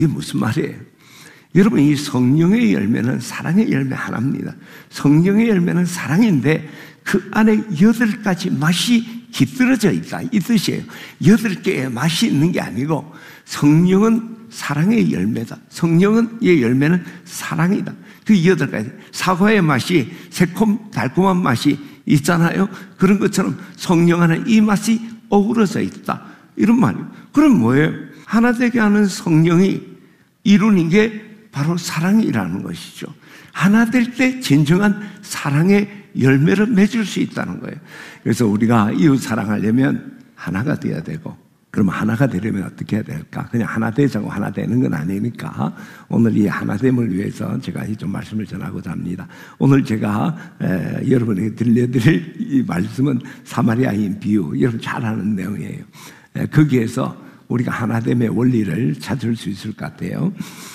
이게 무슨 말이에요? 여러분, 이 성령의 열매는 사랑의 열매 하나입니다. 성령의 열매는 사랑인데 그 안에 8가지 맛이 깃들어져 있다, 이 뜻이에요. 8개의 맛이 있는 게 아니고 성령은 사랑의 열매다. 성령의 열매는 사랑이다. 그 8가지. 사과의 맛이 새콤 달콤한 맛이 있잖아요. 그런 것처럼 성령 안에 이 맛이 어우러져 있다, 이런 말이에요. 그럼 뭐예요? 하나 되게 하는 성령이 이루는 게 바로 사랑이라는 것이죠. 하나 될 때 진정한 사랑의 열매를 맺을 수 있다는 거예요. 그래서 우리가 이웃 사랑하려면 하나가 돼야 되고, 그러면 하나가 되려면 어떻게 해야 될까? 그냥 하나 되자고 하나 되는 건 아니니까 오늘 이 하나됨을 위해서 제가 좀 말씀을 전하고자 합니다. 오늘 제가 여러분에게 들려드릴 이 말씀은 사마리아인 비유, 여러분 잘 아는 내용이에요. 거기에서 우리가 하나됨의 원리를 찾을 수 있을 것 같아요.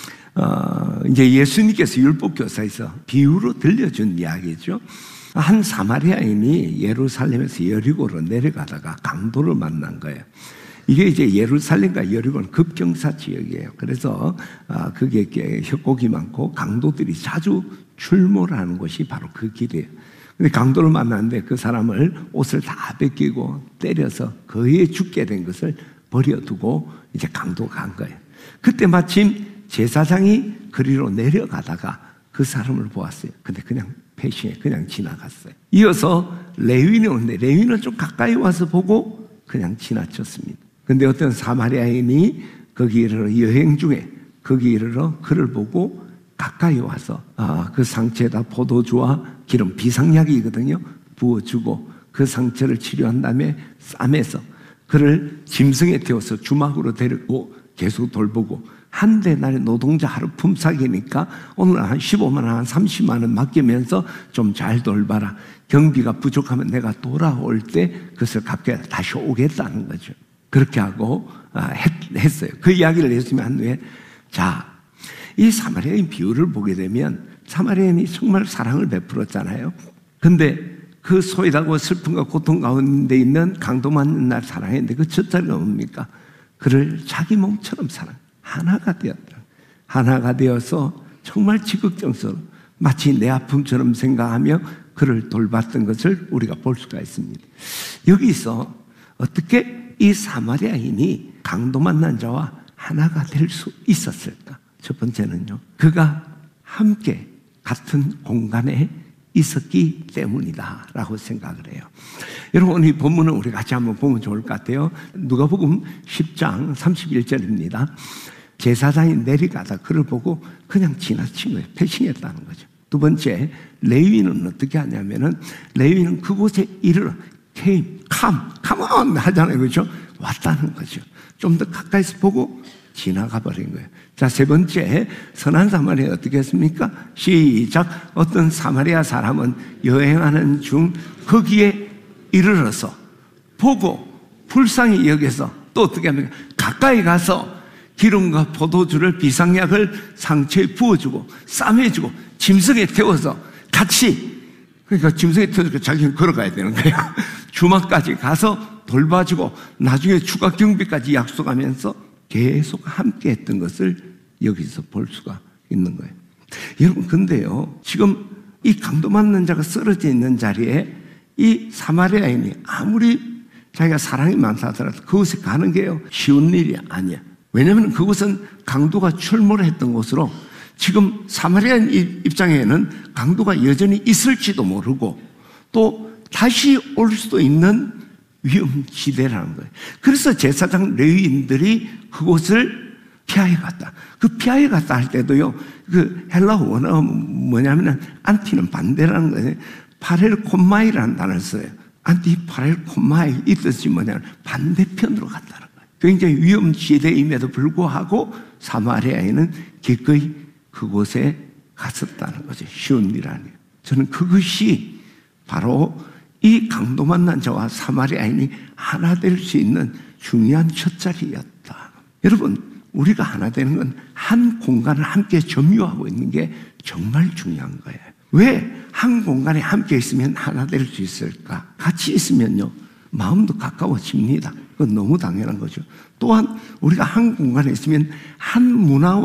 이제 예수님께서 율법교사에서 비유로 들려준 이야기죠. 한 사마리아인이 예루살렘에서 여리고로 내려가다가 강도를 만난 거예요. 이게 이제 예루살렘과 여리고는 급경사 지역이에요. 그래서 그게 협곡이 많고 강도들이 자주 출몰하는 곳이 바로 그 길이에요. 근데 강도를 만났는데 그 사람을 옷을 다 벗기고 때려서 거의 죽게 된 것을 버려두고 이제 강도가 간 거예요. 그때 마침 제사장이 그리로 내려가다가 그 사람을 보았어요. 근데 그냥 패싱해 그냥 지나갔어요. 이어서 레위인이 오는데 레위인은 좀 가까이 와서 보고 그냥 지나쳤습니다. 근데 어떤 사마리아인이 거기 이르러 여행 중에 거기 이르러 그를 보고 가까이 와서 그 상처에다 포도주와 기름, 비상약이거든요, 부어주고 그 상처를 치료한 다음에 쌈에서 그를 짐승에 태워서 주막으로 데리고 계속 돌보고 한 대날에 노동자 하루 품삯이니까 오늘 한 15만 원, 한 30만 원 맡기면서 좀 잘 돌봐라. 경비가 부족하면 내가 돌아올 때 그것을 갚게 다시 오겠다는 거죠. 그렇게 하고 했어요. 그 이야기를 예수님이 한 후에 자, 이 사마리아인 비유를 보게 되면 사마리아인이 정말 사랑을 베풀었잖아요. 근데 그 소외하고 슬픔과 고통 가운데 있는 강도 맞는 날 사랑했는데 그 첫자리가 뭡니까? 그를 자기 몸처럼 사랑. 하나가 되었다. 하나가 되어서 정말 지극정서로 마치 내 아픔처럼 생각하며 그를 돌봤던 것을 우리가 볼 수가 있습니다. 여기서 어떻게 이 사마리아인이 강도 만난 자와 하나가 될 수 있었을까? 첫 번째는요, 그가 함께 같은 공간에 있었기 때문이다 라고 생각을 해요. 여러분, 이 본문을 우리 같이 한번 보면 좋을 것 같아요. 누가복음 10장 31절입니다. 제사장이 내려가다 그를 보고 그냥 지나친 거예요. 패싱했다는 거죠. 두 번째, 레위인은 어떻게 하냐면은 레위인은 그곳에 이르러 came, come on 하잖아요. 그렇죠? 왔다는 거죠. 좀 더 가까이서 보고 지나가 버린 거예요. 자, 세 번째, 선한 사마리아 어떻게 했습니까? 시작. 어떤 사마리아 사람은 여행하는 중 거기에 이르러서 보고 불쌍히 여겨서 또 어떻게 합니까? 가까이 가서 기름과 포도주를 비상약을 상처에 부어주고 쌈해주고 짐승에 태워서 같이, 그러니까 짐승에 태워서 자기는 걸어가야 되는 거예요. 주막까지 가서 돌봐주고 나중에 추가 경비까지 약속하면서 계속 함께 했던 것을 여기서 볼 수가 있는 거예요. 여러분, 근데요, 지금 이 강도 맞는 자가 쓰러져 있는 자리에 이 사마리아인이 아무리 자기가 사랑이 많다 하더라도 그곳에 가는 게요, 쉬운 일이 아니야. 왜냐하면 그곳은 강도가 출몰했던 곳으로 지금 사마리아인 입장에는 강도가 여전히 있을지도 모르고 또 다시 올 수도 있는 위험지대라는 거예요. 그래서 제사장 레위인들이 그곳을 피하여 갔다. 그 피하여 갔다 할 때도요, 그 헬라어 원어가 뭐냐면 안티는 반대라는 거예요. 파렐콤마이라는 단어를 써요. 안티 파렐콤마이, 이 뜻이 뭐냐면 반대편으로 갔다는 거예요. 굉장히 위험지대임에도 불구하고 사마리아인은 기꺼이 그곳에 갔었다는 거죠. 쉬운 일 아니에요. 저는 그것이 바로 이 강도 만난 자와 사마리아인이 하나 될 수 있는 중요한 첫자리였다. 여러분, 우리가 하나 되는 건 한 공간을 함께 점유하고 있는 게 정말 중요한 거예요. 왜 한 공간에 함께 있으면 하나 될 수 있을까? 같이 있으면요, 마음도 가까워집니다. 그건 너무 당연한 거죠. 또한 우리가 한 공간에 있으면 한 문화와